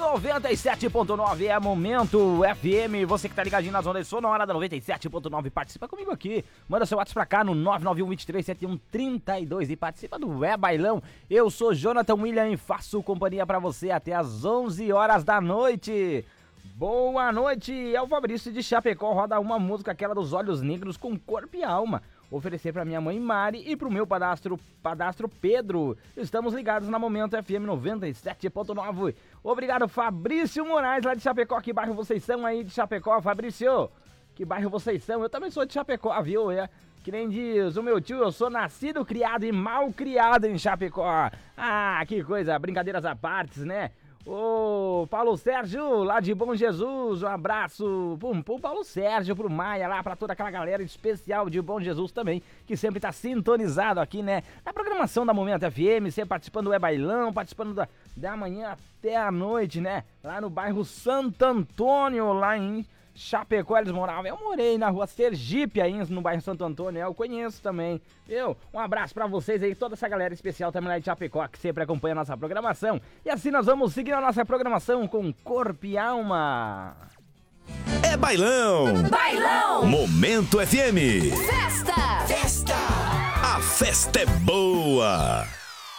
97.9 é Momento FM. Você que tá ligadinho nas ondas sonora da 97.9, participa comigo aqui. Manda seu WhatsApp pra cá no 991237132 e participa do É Bailão. Eu sou Jonathan William e faço companhia pra você até as 11 horas da noite. Boa noite, é o Fabrício de Chapecó. Roda uma música, aquela dos olhos negros com corpo e alma. Oferecer pra minha mãe Mari e pro meu padastro Pedro. Estamos ligados na Momento FM 97.9. Obrigado, Fabrício Moraes, lá de Chapecó. Que bairro vocês são aí de Chapecó, Fabrício? Que bairro vocês são? Eu também sou de Chapecó, viu? Que nem diz o meu tio, eu sou nascido, criado e mal criado em Chapecó. Ah, que coisa, brincadeiras à parte, né? Ô, Paulo Sérgio, lá de Bom Jesus, um abraço pro Paulo Sérgio, pro Maia, lá pra toda aquela galera especial de Bom Jesus também, que sempre tá sintonizado aqui, né, na programação da Momento FM, sempre participando do É Bailão, participando da manhã até a noite, né, lá no bairro Santo Antônio, lá em Chapecó, eles moravam. Eu morei na rua Sergipe aí, no bairro Santo Antônio, eu conheço também, viu? Um abraço pra vocês aí, toda essa galera especial também lá de Chapecó, que sempre acompanha a nossa programação. E assim nós vamos seguir a nossa programação com Corpo e Alma. É Bailão! Bailão! Momento FM! Festa! A festa é boa!